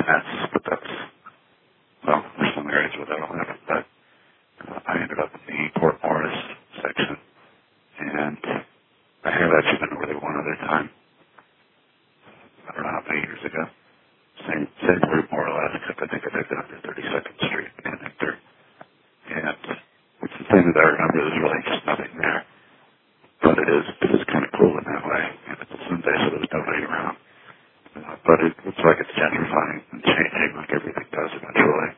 that's, well, there's some areas where that'll happen, but I ended up in the Port Morris section, and I have actually been over there one other time, I don't know how many years ago. Same route more or less, except I think I lived down to 32nd Street connector. And it's the thing that I remember, there's really just nothing there. But it is kind of cool in that way. And it's a Sunday, so there's nobody around. But it looks like it's gentrifying and changing like everything does eventually.